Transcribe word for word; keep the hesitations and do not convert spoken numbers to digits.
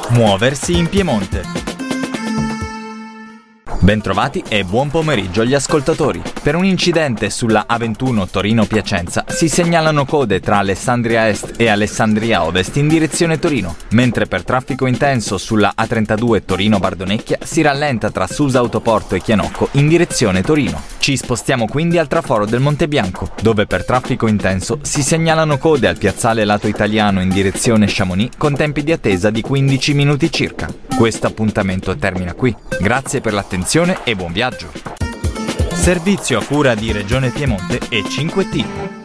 Muoversi in Piemonte. Bentrovati e buon pomeriggio agli ascoltatori. Per un incidente sulla A ventuno Torino-Piacenza si segnalano code tra Alessandria Est e Alessandria Ovest in direzione Torino, mentre per traffico intenso sulla A trentadue Torino-Bardonecchia si rallenta tra Susa Autoporto e Chianocco in direzione Torino. Ci spostiamo quindi al traforo del Monte Bianco, dove per traffico intenso si segnalano code al piazzale lato italiano in direzione Chamonix con tempi di attesa di quindici minuti circa. Questo appuntamento termina qui. Grazie per l'attenzione e buon viaggio. Servizio a cura di Regione Piemonte e cinque T.